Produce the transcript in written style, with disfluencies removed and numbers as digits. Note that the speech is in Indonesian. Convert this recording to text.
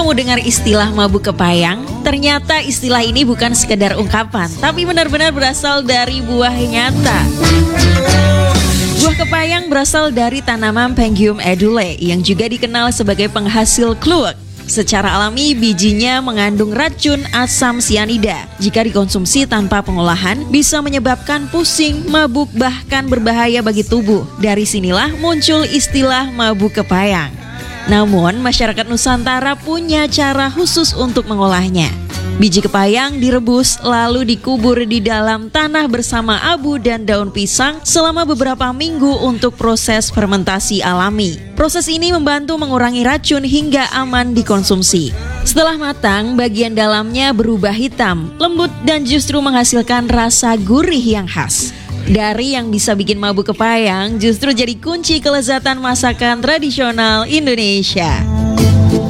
kamu dengar istilah mabuk kepayang? Ternyata istilah ini bukan sekedar ungkapan, tapi benar-benar berasal dari buah nyata. Buah kepayang berasal dari tanaman Pangium edule yang juga dikenal sebagai penghasil kluwek. Secara alami, bijinya mengandung racun asam sianida. Jika dikonsumsi tanpa pengolahan, bisa menyebabkan pusing, mabuk, bahkan berbahaya bagi tubuh. Dari sinilah muncul istilah mabuk kepayang. Namun, masyarakat Nusantara punya cara khusus untuk mengolahnya. Biji kepayang direbus lalu dikubur di dalam tanah bersama abu dan daun pisang selama beberapa minggu untuk proses fermentasi alami. Proses ini membantu mengurangi racun hingga aman dikonsumsi. Setelah matang, bagian dalamnya berubah hitam, lembut dan justru menghasilkan rasa gurih yang khas. Dari yang bisa bikin mabuk kepayang justru jadi kunci kelezatan masakan tradisional Indonesia.